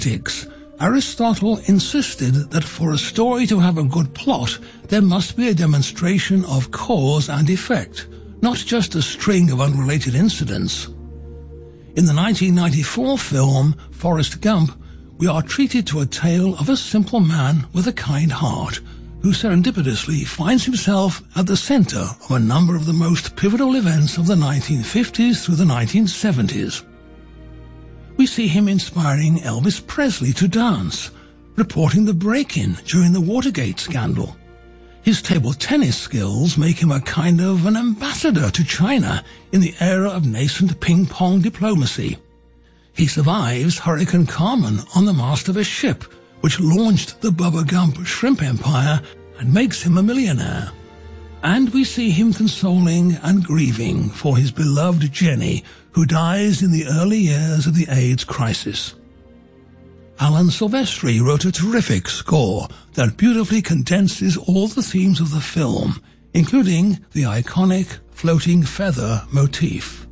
dialectics, Aristotle insisted that for a story to have a good plot, there must be a demonstration of cause and effect, not just a string of unrelated incidents. In the 1994 film Forrest Gump, we are treated to a tale of a simple man with a kind heart, who serendipitously finds himself at the center of a number of the most pivotal events of the 1950s through the 1970s. We see him inspiring Elvis Presley to dance, reporting the break-in during the Watergate scandal. His table tennis skills make him a kind of an ambassador to China in the era of nascent ping-pong diplomacy. He survives Hurricane Carmen on the mast of a ship, which launched the Bubba Gump shrimp empire and makes him a millionaire. And we see him consoling and grieving for his beloved Jenny, who dies in the early years of the AIDS crisis. Alan Silvestri wrote a terrific score that beautifully condenses all the themes of the film, including the iconic floating feather motif.